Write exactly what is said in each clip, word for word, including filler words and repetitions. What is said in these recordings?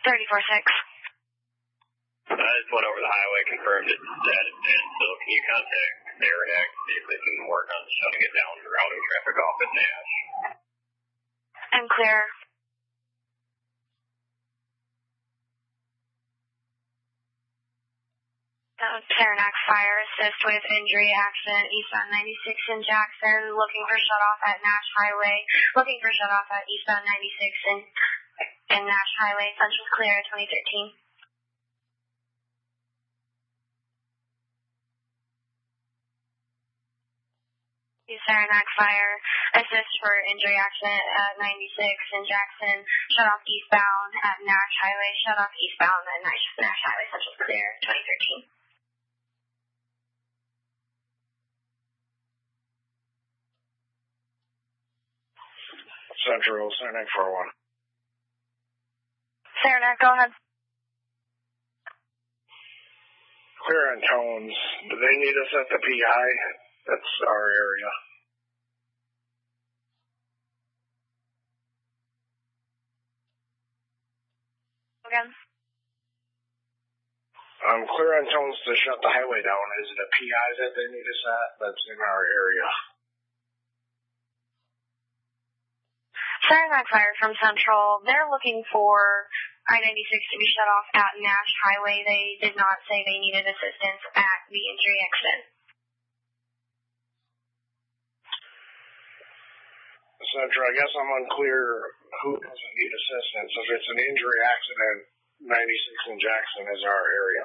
thirty-four six. I just went over the highway, confirmed it that it's dead. So can you contact Saranac, see if they can work on shutting it down and routing traffic off at Nash? And clear. Uh, Saranac Fire assist with injury accident eastbound ninety-six in Jackson, looking for shutoff at Nash Highway, looking for shutoff at eastbound ninety-six in, in Nash Highway, Central Clear, twenty thirteen. Saranac Fire assist for injury accident at ninety-six in Jackson, shutoff eastbound at Nash Highway, shutoff eastbound at Nash, Nash Highway, Central Clear, twenty thirteen. Central, Saranac four one. Saranac, go ahead. Clear on tones. Do they need us at the P I? That's our area. Again. I'm clear on tones to shut the highway down. Is it a P I that they need us at? That's in our area. Saranac Fire from Central, they're looking for I ninety-six to be shut off at Nash Highway. They did not say they needed assistance at the injury accident. Central, I guess I'm unclear who doesn't need assistance. If it's an injury accident, ninety-six in Jackson is our area.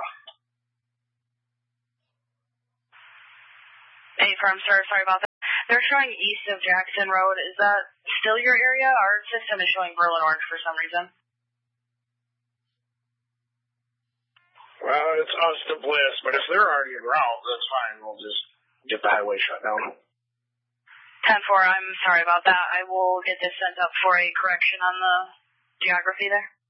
Hey, firm, sir, sorry about that. They're showing east of Jackson Road. Is that still your area? Our system is showing Berlin Orange for some reason. Well, it's us to Bliss, but if they're already en route, that's fine. We'll just get the highway shut down. ten four, I'm sorry about that. I will get this sent up for a correction on the geography there.